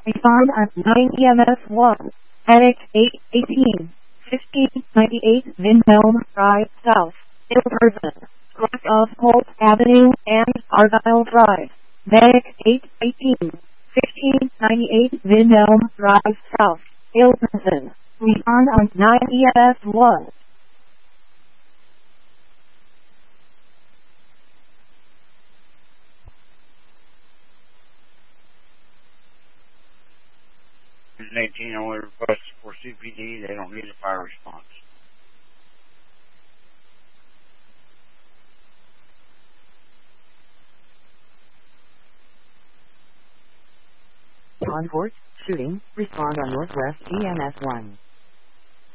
Respond on 9 EMS 1. Attic 818. 1598 Windhelm Drive South. In person. Cross of Holt Avenue and Argyle Drive. Medic 818. 1598 Windhelm Drive South. In person. Respond on 9 EMS 1. An 18 only request for CPD. They don't need a fire response. On Fort, shooting, respond on Northwest EMS 1.